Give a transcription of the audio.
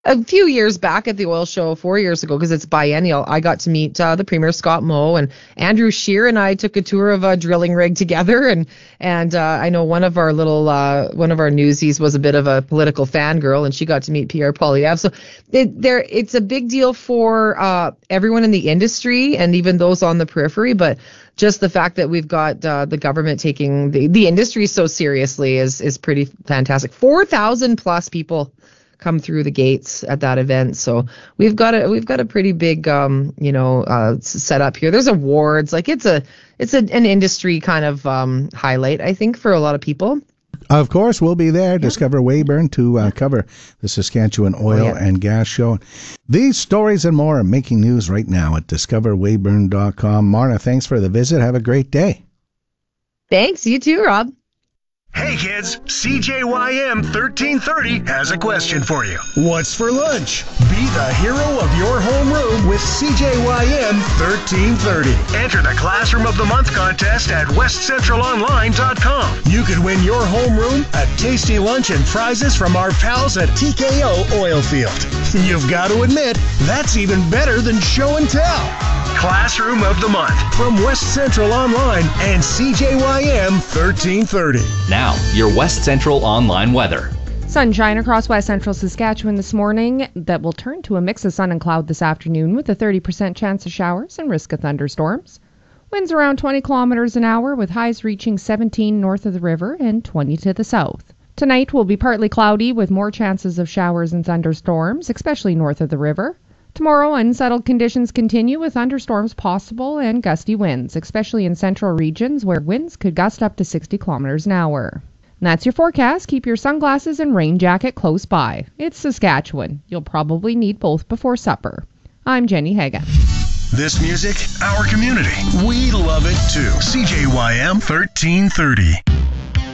A few years back at the oil show, 4 years ago, because it's biennial, I got to meet the Premier Scott Moe, and Andrew Scheer and I took a tour of a drilling rig together. And I know one of our newsies was a bit of a political fangirl, and she got to meet Pierre Poilievre. So it's a big deal for everyone in the industry and even those on the periphery. But just the fact that we've got the government taking the industry so seriously is pretty fantastic. 4,000 plus people come through the gates at that event. So we've got a pretty big set up here. There's awards, like it's an industry kind of highlight, I think, for a lot of people. Of course, we'll be there. Discover Weyburn to cover the Saskatchewan Oil and Gas Show. These stories and more are making news right now at discoverweyburn.com. Marna, thanks for the visit. Have a great day. Thanks. You too, Rob. Hey kids, CJYM 1330 has a question for you. What's for lunch? Be the hero of your homeroom with CJYM 1330. Enter the Classroom of the Month contest at westcentralonline.com. You could win your homeroom a tasty lunch and prizes from our pals at TKO Oilfield. You've got to admit, that's even better than show and tell. Classroom of the Month from West Central Online and CJYM 1330. Now, your West Central Online weather. Sunshine across West Central Saskatchewan this morning that will turn to a mix of sun and cloud this afternoon with a 30% chance of showers and risk of thunderstorms. Winds around 20 kilometers an hour with highs reaching 17 north of the river and 20 to the south. Tonight will be partly cloudy with more chances of showers and thunderstorms, especially north of the river. Tomorrow, unsettled conditions continue with thunderstorms possible and gusty winds, especially in central regions where winds could gust up to 60 kilometers an hour. And that's your forecast. Keep your sunglasses and rain jacket close by. It's Saskatchewan. You'll probably need both before supper. I'm Jenny Hagan. This music, our community. We love it too. CJYM 1330.